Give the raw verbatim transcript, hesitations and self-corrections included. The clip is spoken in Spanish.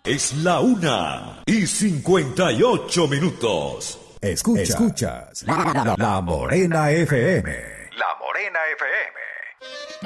Es la una y cincuenta y ocho minutos. Escuchas, Escuchas la, la, la Morena F M. La Morena F M.